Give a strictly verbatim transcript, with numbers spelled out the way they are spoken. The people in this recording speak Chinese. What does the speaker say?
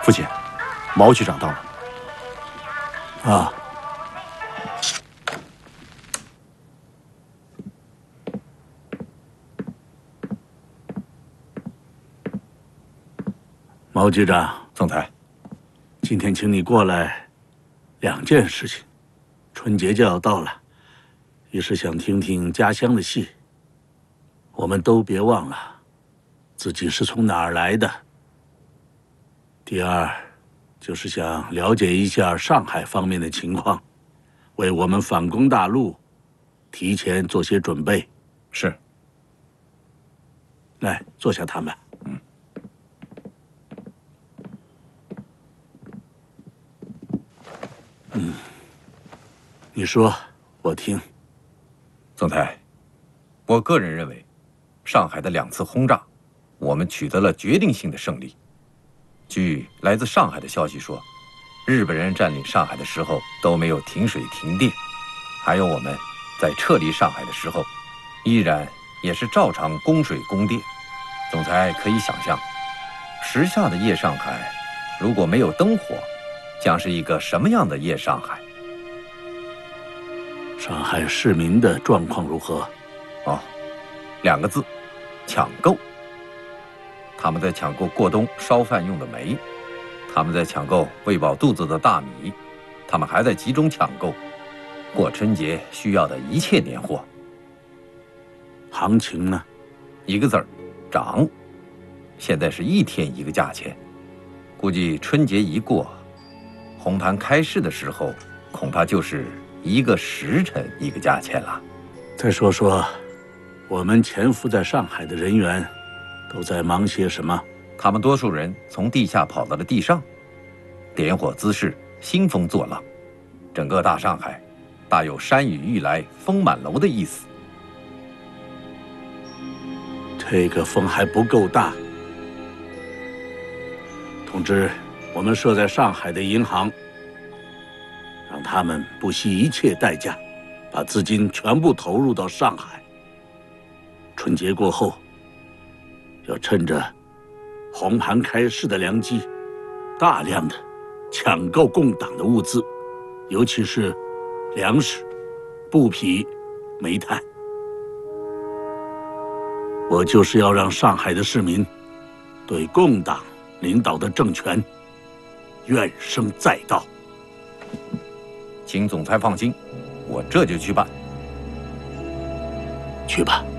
父亲，毛局长到了。 啊。 毛局长， 总裁， 今天请你过来，两件事情。春节就要到了，一是想听听家乡的戏。我们都别忘了，自己是从哪儿来的。第二，就是想了解一下上海方面的情况，为我们反攻大陆提前做些准备。 是。 来，坐下谈吧。 嗯，你说，我听。 总裁，我个人认为，上海的两次轰炸，我们取得了决定性的胜利。据来自上海的消息说，日本人占领上海的时候都没有停水停电，还有我们在撤离上海的时候，依然也是照常供水供电。总裁可以想象，时下的夜上海如果没有灯火， 将是一个什么样的夜上海？ 上海市民的状况如何？ 哦，两个字，抢购。他们在抢购过冬烧饭用的煤，他们在抢购喂饱肚子的大米，他们还在集中抢购过春节需要的一切年货。 行情呢？ 一个字儿，涨。现在是一天一个价钱，估计春节一过， 红盘开市的时候，恐怕就是一个时辰一个价钱了。 再说说，我们潜伏在上海的人员都在忙些什么？ 他们多数人从地下跑到了地上，点火滋事，兴风作浪。整个大上海，大有山雨欲来风满楼的意思。 这个风还不够大。通知我们设在上海的银行，让他们不惜一切代价，把资金全部投入到上海。春节过后，要趁着红盘开市的良机，大量的抢购共党的物资，尤其是粮食、布匹、煤炭。我就是要让上海的市民对共党领导的政权怨声载道。 请总裁放心，我这就去办。 去吧。